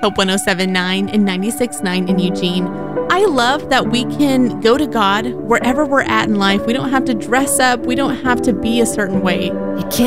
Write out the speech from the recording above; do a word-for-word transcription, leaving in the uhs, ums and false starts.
Hope one oh seven point nine and ninety-six point nine in Eugene. I love that we can go to God wherever we're at in life. We don't have to dress up. We don't have to be a certain way. You can't